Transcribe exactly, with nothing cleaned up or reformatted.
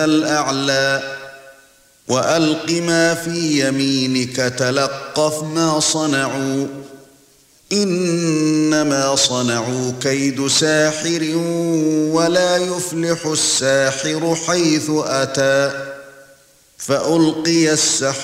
الأعلى وألق ما في يمينك تلقف ما صنعوا إنما صنعوا كيد ساحر ولا يفلح الساحر حيث أتى فألقي السحرة